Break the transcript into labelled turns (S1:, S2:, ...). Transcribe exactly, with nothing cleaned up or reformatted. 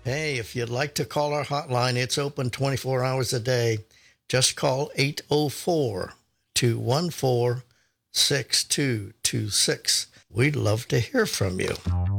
S1: Hey, if you'd like to call our hotline, it's open twenty-four hours a day. Just call eight oh four, two one four, six two two six. We'd love to hear from you.